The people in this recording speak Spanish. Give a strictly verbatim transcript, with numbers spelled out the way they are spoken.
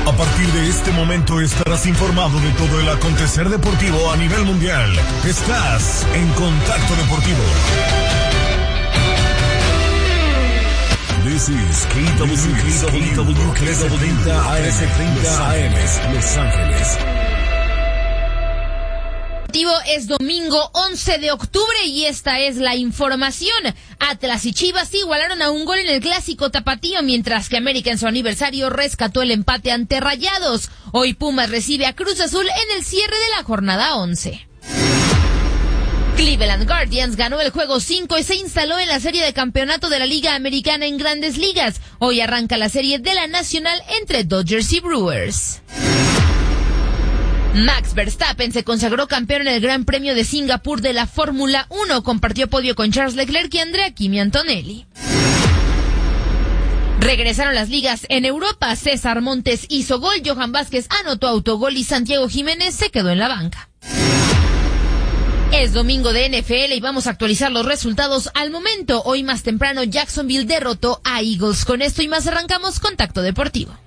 A partir de este momento estarás informado de todo el acontecer deportivo a nivel mundial. Estás en Contacto Deportivo. This is K W K W K treinta A M, Los Ángeles. Es domingo once de octubre y esta es la información. Atlas y Chivas igualaron a un gol en el clásico tapatío, mientras que América en su aniversario rescató el empate ante Rayados. Hoy Pumas recibe a Cruz Azul en el cierre de la jornada once. Cleveland Guardians ganó el juego cinco y se instaló en la serie de campeonato de la Liga Americana en Grandes Ligas. Hoy arranca la serie de la Nacional entre Dodgers y Brewers. Max Verstappen se consagró campeón en el Gran Premio de Singapur de la Fórmula uno. Compartió podio con Charles Leclerc y Andrea Kimi Antonelli. Regresaron las ligas en Europa. César Montes hizo gol, Johan Vázquez anotó autogol y Santiago Jiménez se quedó en la banca. Es domingo de N F L y vamos a actualizar los resultados al momento. Hoy más temprano Jacksonville derrotó a Eagles. Con esto y más arrancamos Contacto Deportivo.